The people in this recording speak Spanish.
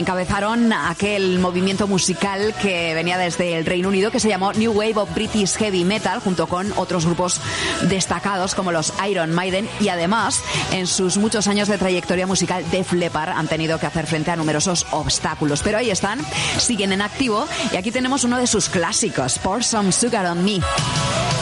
encabezaron aquel movimiento musical que venía desde el Reino Unido que se llamó New Wave of British Heavy Metal, junto con otros grupos destacados como los Iron Maiden, y además en sus muchos años de trayectoria musical Def Leppard han tenido que hacer frente a numerosos obstáculos, pero ahí están, siguen en activo, y aquí tenemos uno de sus clásicos, Pour Some Sugar on Me.